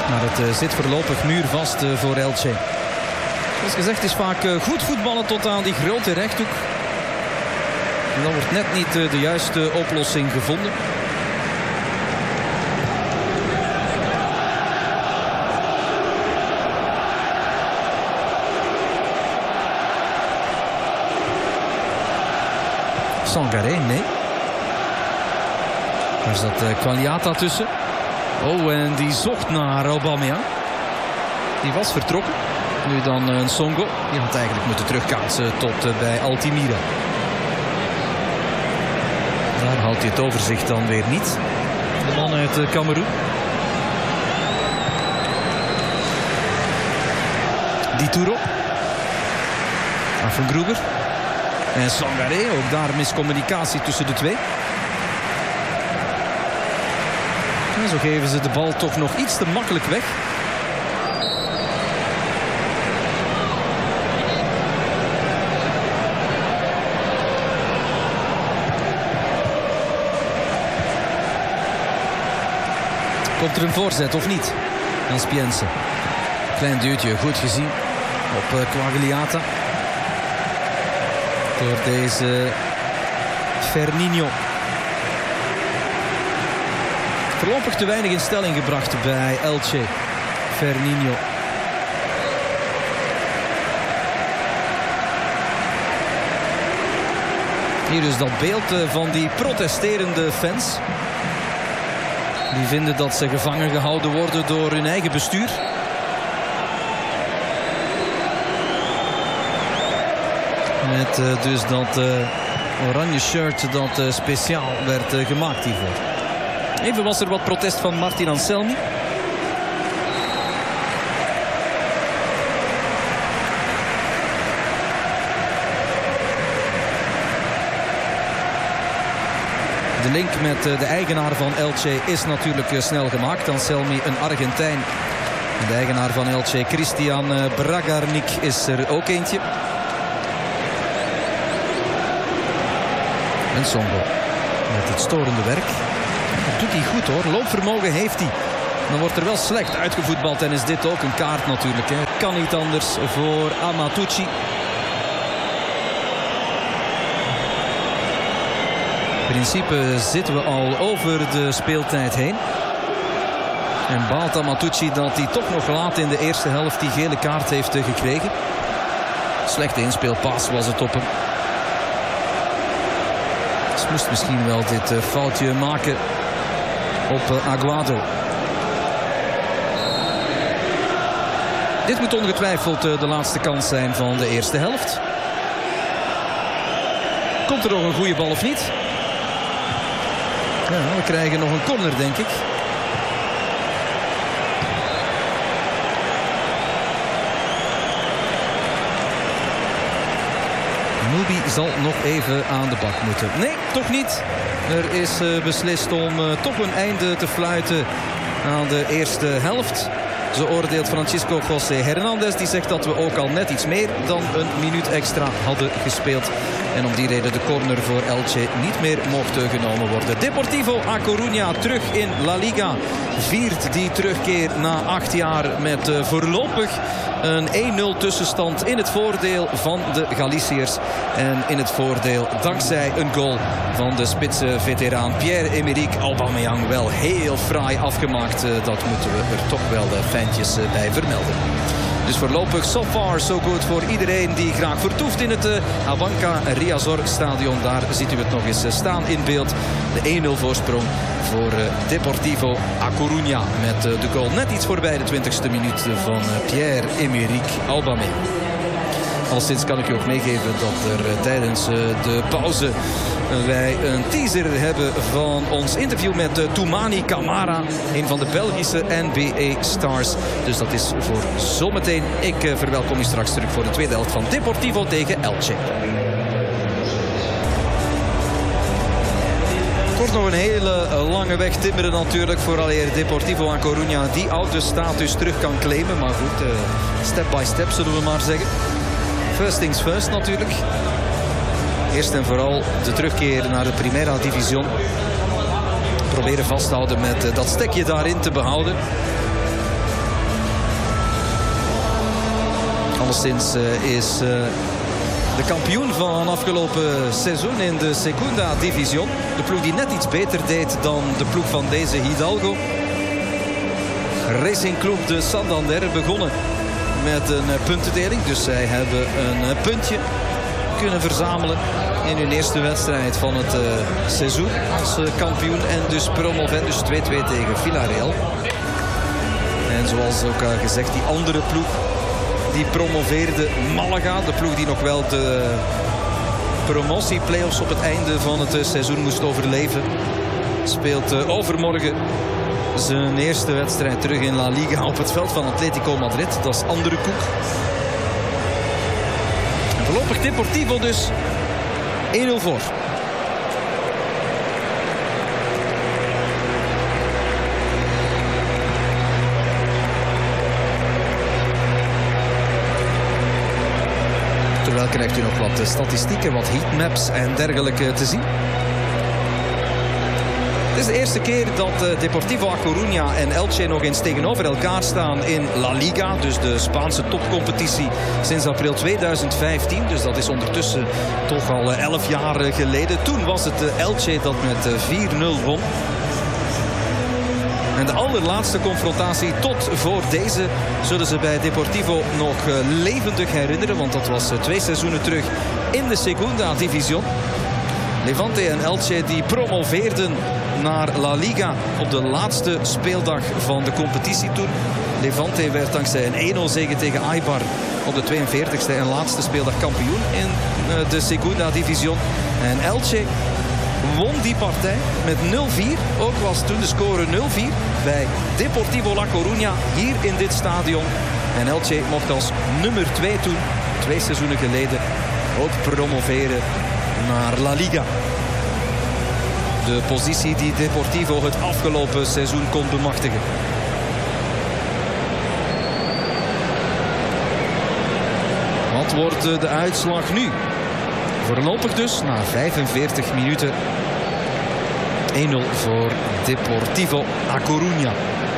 Maar het zit voorlopig muurvast voor Elche. Zoals gezegd is vaak goed voetballen tot aan die grote rechthoek. En dan wordt net niet de juiste oplossing gevonden. Sangaré, nee. Daar zat Qualiata tussen. Oh, en die zocht naar Aubameyang. Die was vertrokken. Nu dan Nsongo. Die had eigenlijk moeten terugkaatsen tot bij Altimira. Daar houdt hij het overzicht dan weer niet. De man uit Cameroen. Dituro. Van Gruber. En Sangaré, ook daar miscommunicatie tussen de twee. En zo geven ze de bal toch nog iets te makkelijk weg. Komt er een voorzet of niet? Dan Spiense. Klein duwtje, goed gezien op Quagliata. Door deze Fernino. Voorlopig te weinig in stelling gebracht bij Elche. Fernino. Hier dus dat beeld van die protesterende fans. Die vinden dat ze gevangen gehouden worden door hun eigen bestuur. Met dus dat oranje shirt dat speciaal werd gemaakt hiervoor. Even was er wat protest van Martin Anselmi. De link met de eigenaar van Elche is natuurlijk snel gemaakt. Anselmi, een Argentijn. De eigenaar van Elche, Christian Bragarnik, is er ook eentje. En Songo met het storende werk. Dat doet hij goed hoor. Loopvermogen heeft hij. Dan wordt er wel slecht uitgevoetbald. En is dit ook een kaart natuurlijk. Hè. Kan niet anders voor Amatucci. In principe zitten we al over de speeltijd heen. En baalt Amatucci dat hij toch nog laat in de eerste helft die gele kaart heeft gekregen. Slechte inspeelpas was het op hem. Ze moest misschien wel dit foutje maken op Aguado. Dit moet ongetwijfeld de laatste kans zijn van de eerste helft. Komt er nog een goede bal of niet? Ja, we krijgen nog een corner, denk ik. Nubi zal nog even aan de bak moeten. Nee, toch niet. Er is beslist om toch een einde te fluiten aan de eerste helft. Zo oordeelt Francisco José Hernandez. Die zegt dat we ook al net iets meer dan een minuut extra hadden gespeeld. En om die reden de corner voor Elche niet meer mocht genomen worden. Deportivo A Coruña terug in La Liga. Viert die terugkeer na 8 jaar met voorlopig een 1-0 tussenstand in het voordeel van de Galiciërs. En in het voordeel dankzij een goal van de spitse veteraan Pierre-Emerick Aubameyang. Wel heel fraai afgemaakt. Dat moeten we er toch wel fijntjes bij vermelden. Dus voorlopig so far so good voor iedereen die graag vertoeft in het Abanca Riazor stadion. Daar ziet u het nog eens staan in beeld. De 1-0 voorsprong voor Deportivo A Coruña. Met de goal net iets voorbij de 20e minuut van Pierre-Emerick Aubameyang. Al sinds kan ik u ook meegeven dat er tijdens de pauze wij een teaser hebben van ons interview met Toumani Camara. Een van de Belgische NBA-stars. Dus dat is voor zometeen. Ik verwelkom u straks terug voor de tweede helft van Deportivo tegen Elche. Het wordt nog een hele lange weg timmeren natuurlijk. Vooraleer Deportivo A Coruña die oude status terug kan claimen. Maar goed, step by step zullen we maar zeggen. First things first natuurlijk. Eerst en vooral de terugkeer naar de Primera Division. Proberen vasthouden met dat stekje daarin te behouden. Alleszins is de kampioen van afgelopen seizoen in de Segunda Division. De ploeg die net iets beter deed dan de ploeg van deze Hidalgo. Racing Club de Santander begonnen met een puntendeling. Dus zij hebben een puntje kunnen verzamelen in hun eerste wedstrijd van het seizoen als kampioen. En dus promovend, dus 2-2 tegen Villarreal. En zoals ook gezegd, die andere ploeg die promoveerde, Malaga. De ploeg die nog wel de promotie-playoffs op het einde van het seizoen moest overleven. Speelt overmorgen zijn eerste wedstrijd terug in La Liga op het veld van Atletico Madrid. Dat is andere koek. En voorlopig Deportivo dus 1-0 voor. Terwijl krijgt u nog wat statistieken, wat heatmaps en dergelijke te zien. Het is de eerste keer dat Deportivo A Coruña en Elche nog eens tegenover elkaar staan in La Liga. Dus de Spaanse topcompetitie sinds april 2015. Dus dat is ondertussen toch al 11 jaar geleden. Toen was het Elche dat met 4-0 won. En de allerlaatste confrontatie tot voor deze zullen ze bij Deportivo nog levendig herinneren. Want dat was 2 seizoenen terug in de Segunda Division. Levante en Elche die promoveerden naar La Liga op de laatste speeldag van de competitie toen. Levante werd dankzij een 1-0 zege tegen Eibar op de 42e en laatste speeldag kampioen in de Segunda Division. En Elche won die partij met 0-4. Ook was toen de score 0-4 bij Deportivo La Coruña hier in dit stadion. En Elche mocht als nummer 2 toen, 2 seizoenen geleden, ook promoveren naar La Liga. De positie die Deportivo het afgelopen seizoen kon bemachtigen. Wat wordt de uitslag nu? Voorlopig dus, na 45 minuten, 1-0 voor Deportivo A Coruña.